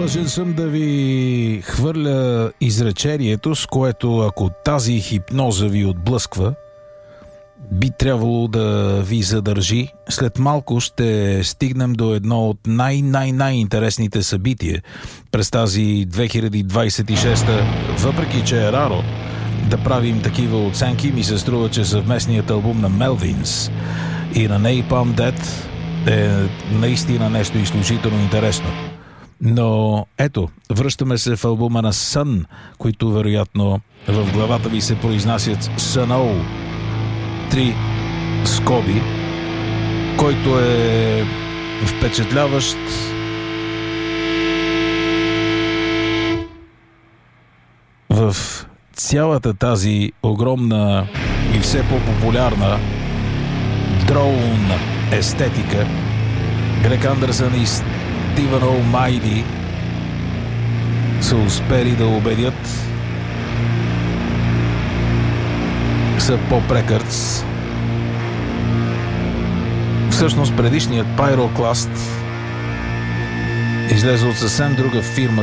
Длъжен съм да ви хвърля изречението, с което ако тази хипноза ви отблъсква, би трябвало да ви задържи. След малко ще стигнем до едно от най-интересните събития през тази 2026, въпреки че е раро да правим такива оценки. Ми се струва, че съвместният албум на Melvins и на Napalm Death е наистина нещо изключително интересно. Но ето, връщаме се в албума на Sun, които вероятно в главата ви се произнасят Sun-O, 3 скоби, който е впечатляващ в цялата тази огромна и все по-популярна дроун естетика. Грег Андерсън и Стивън О'Майди са успели да убедят са Pop-Records. Всъщност предишният Pyroclast излезе от съвсем друга фирма